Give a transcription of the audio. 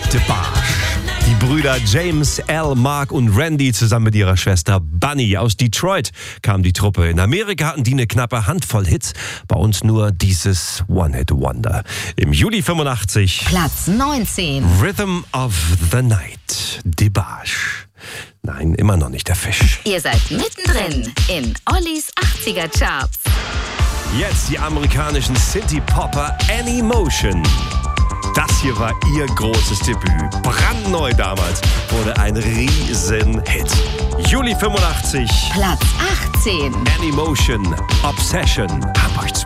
Debarge. Die Brüder James, Al, Mark und Randy zusammen mit ihrer Schwester Bunny aus Detroit kam die Truppe. In Amerika hatten die eine knappe Handvoll Hits, bei uns nur dieses One-Hit-Wonder. Im Juli 85 Platz 19. Rhythm of the Night, Debarge. Nein, immer noch nicht der Fisch. Ihr seid mittendrin in Ollis 80er Charts. Jetzt die amerikanischen Synthie-Popper Anymotion. Das hier war ihr großes Debüt. Brandneu damals. Wurde ein Riesenhit. Juli 85. Platz 18. Anymotion, Obsession. Hamburg 2.